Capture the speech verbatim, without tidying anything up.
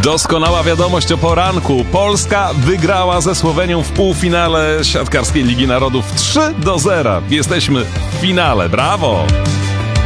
Doskonała wiadomość o poranku. Polska wygrała ze Słowenią w półfinale Siatkarskiej Ligi Narodów trzy do zera. Jesteśmy w finale. Brawo!